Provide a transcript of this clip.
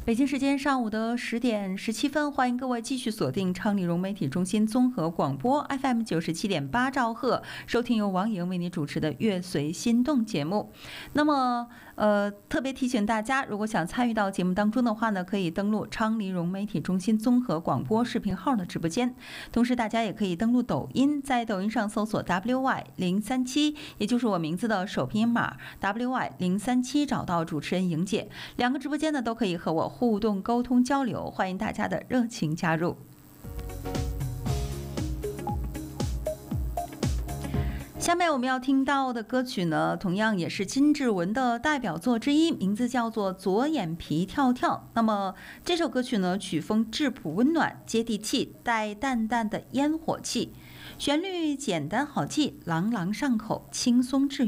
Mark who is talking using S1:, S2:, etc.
S1: 北京时间上午的10点17分，欢迎各位继续锁定昌黎融媒体中心综合广播 FM 97.8兆赫，收听由王莹为你主持的《乐随心动》节目。那么，特别提醒大家，如果想参与到节目当中的话呢，可以登录昌黎融媒体中心综合广播视频号的直播间。同时，大家也可以登录抖音，在抖音上搜索 WY037，也就是我名字的首拼音码 WY037，找到主持人莹姐。两个直播间呢都可以和我互动沟通交流，欢迎大家的热情加入。下面我们要听到的歌曲呢，同样也是金志文的代表作之一，名字叫做《左眼皮跳跳》。那么这首歌曲呢，曲风质朴温暖，接地气，带淡淡的烟火气，旋律简单好记，朗朗上口，轻松治愈。